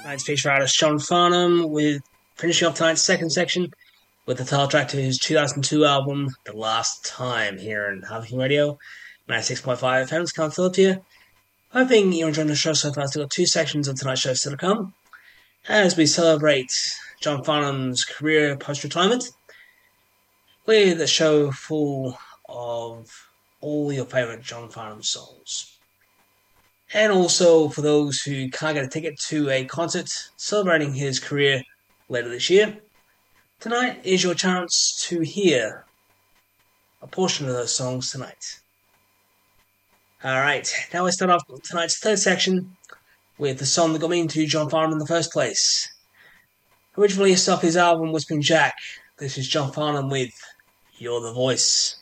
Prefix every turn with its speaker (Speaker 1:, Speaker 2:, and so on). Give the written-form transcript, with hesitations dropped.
Speaker 1: Tonight's feature artist John Farnham with finishing off tonight's second section with the title track to his 2002 album The Last Time here in Huffington Radio 96.5 FM, Scotland, Philadelphia. Hoping you're enjoying the show so far. Still got two sections of tonight's show still to come as we celebrate John Farnham's career post-retirement with a show full of all your favourite John Farnham songs. And also for those who can't get a ticket to a concert celebrating his career later this year, tonight is your chance to hear a portion of those songs tonight. Alright, now we start off tonight's third section with the song that got me into John Farnham in the first place. Originally released off his album Whispering Jack, this is John Farnham with You're the Voice.